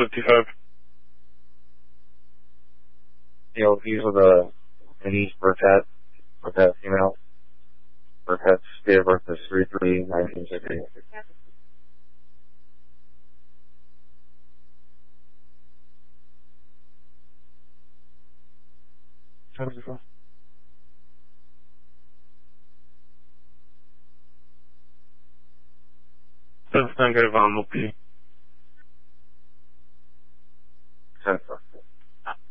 55. These are and he's Burkett female. Burkett's date of birth is 3/3/1960. That's not good, I'll help you.